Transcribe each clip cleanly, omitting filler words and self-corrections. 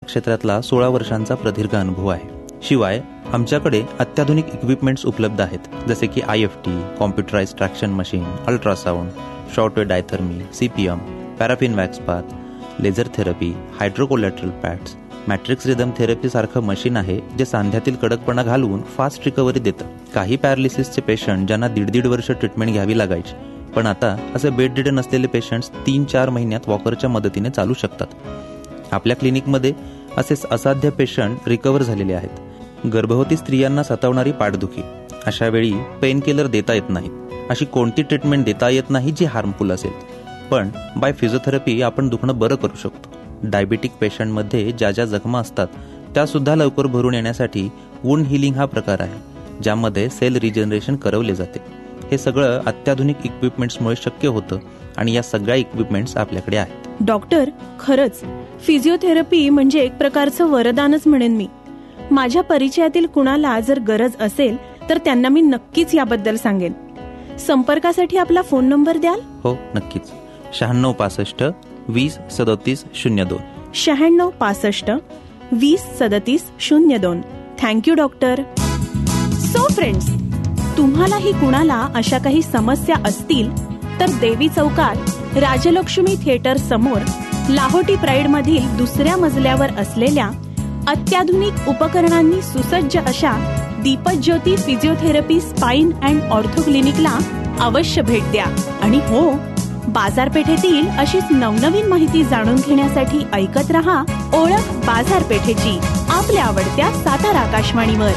क्षेत्रातला 16 वर्षांचा प्रदीर्घ अनुभव आहे. शिवाय आमच्याकडे अत्याधुनिक इक्विपमेंट्स उपलब्ध आहेत, जसे की IFT, कॉम्प्युटराइज traction machine, ultrasound, शॉर्टवेव्ह diathermy, CPM, paraffin wax path, laser therapy, हायड्रोकोलॅटरल pads, matrix rhythm therapy सारखं मशीन आहे जे सांध्यातील कडकपणा घालवून फास्ट रिकव्हरी देतं. काही पॅरालिसिसचे पेशंट ज्यांना 1.5 वर्ष ट्रीटमेंट घ्यावी लागायची, पण आता असे बेड रिडन असलेले पेशंट्स 3-4 महिन्यात वॉकरच्या मदतीने चालू शकतात. आपल्या क्लिनिकमध्ये असेच असाध्य पेशंट रिकव्हर झालेले आहेत. गर्भवती स्त्रियांना सतावणारी पाठदुखी, अशा वेळी पेन किलर देता येत नाहीत. अशी कोणती ट्रीटमेंट देता येत नाही जी हार्मफुल असेल, पण बाय फिजिओथेरपी आपण दुखणं बरं करू शकतो. डायबिटिक पेशंटमध्ये ज्या ज्या जखमा असतात त्यासुद्धा लवकर भरून येण्यासाठी वुंड हिलिंग हा प्रकार आहे, ज्यामध्ये सेल रिजनरेशन करवले जाते. हे सगळं अत्याधुनिक इक्विपमेंट्समुळे शक्य होतं आणि या सगळ्या इक्विपमेंट्स आपल्याकडे आहेत. डॉक्टर, खरंच फिजिओथेरपी म्हणजे एक प्रकारचं वरदानच म्हणेन मी. माझ्या परिचयातील कुणाला जर गरज असेल तर त्यांना मी नक्कीच याबद्दल सांगेन. संपर्कासाठी आपला फोन नंबर द्याल? हो, नक्कीच. 9665 20 37 02. 9665 20 37 02. Thank you doctor. सो फ्रेंड्स, तुम्हालाही कुणाला अशा काही समस्या असतील तर देवी चौकात राजलक्ष्मी थिएटर समोर लाहोटी प्राईड मधील 2ऱ्या मजल्यावर असलेल्या अत्याधुनिक उपकरणांनी सुसज्ज अशा Deepjyoti physiotherapy spine and ortho क्लिनिकला अवश्य भेट द्या. आणि हो, बाजारपेठेतील अशीच नवनवीन माहिती जाणून घेण्यासाठी ऐकत रहा ओळख बाजारपेठेची, आपल्या आवडत्या सातारा आकाशवाणीवर.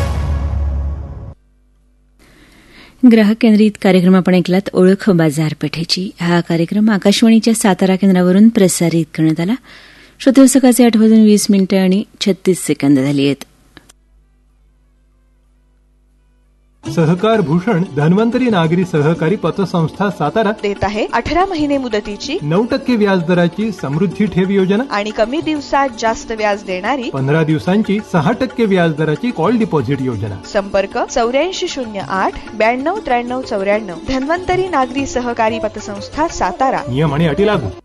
ग्राहक केंद्रित कार्यक्रम आपण ऐकलात, ओळख बाजारपेठेची. हा कार्यक्रम आकाशवाणीच्या सातारा केंद्रावरून प्रसारित करण्यात आला. श्रोते, सकाळचे 8:20 आणि 36 सेकंद झाली आहेत. सहकार भूषण धन्वंतरी नागरी सहकारी पतसंस्था सातारा देत आहे 18 महिने मुदतीची 9% व्याजदराची समृद्धी ठेव योजना आणि कमी दिवसात जास्त व्याज देणारी 15 दिवसांची 6% व्याजदराची कॉल डिपॉझिट योजना. संपर्क 8408 92 93 94. धन्वंतरी नागरी सहकारी पतसंस्था सातारा. नियम आणि अटी लागू.